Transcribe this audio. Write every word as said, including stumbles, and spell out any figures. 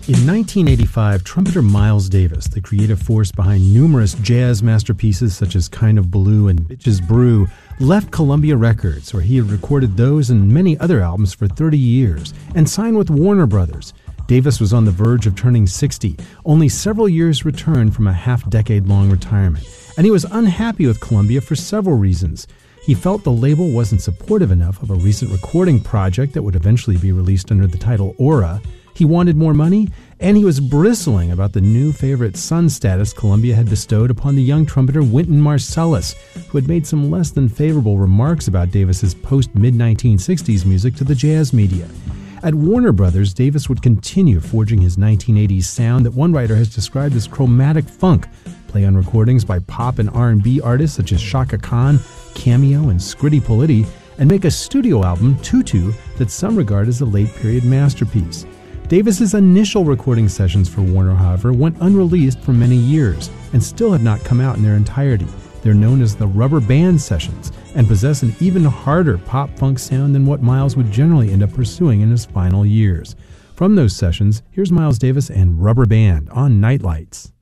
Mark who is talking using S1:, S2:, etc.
S1: In nineteen eighty-five, trumpeter Miles Davis, the creative force behind numerous jazz masterpieces such as Kind of Blue and Bitches Brew, left Columbia Records, where he had recorded those and many other albums for thirty years, and signed with Warner Brothers. Davis was on the verge of turning sixty, only several years returned from a half-decade-long retirement, and he was unhappy with Columbia for several reasons. He felt the label wasn't supportive enough of a recent recording project that would eventually be released under the title Aura. He wanted more money, and he was bristling about the new favorite son status Columbia had bestowed upon the young trumpeter Wynton Marsalis, who had made some less than favorable remarks about Davis's post-mid nineteen sixties music to the jazz media. At Warner Brothers, Davis would continue forging his nineteen eighties sound that one writer has described as chromatic funk, play on recordings by pop and R and B artists such as Chaka Khan, Cameo, and Scritti Politti, and make a studio album, Tutu, that some regard as a late-period masterpiece. Davis's initial recording sessions for Warner, however, went unreleased for many years and still have not come out in their entirety. They're known as the Rubber Band Sessions and possess an even harder pop-funk sound than what Miles would generally end up pursuing in his final years. From those sessions, here's Miles Davis and Rubber Band on Nightlights.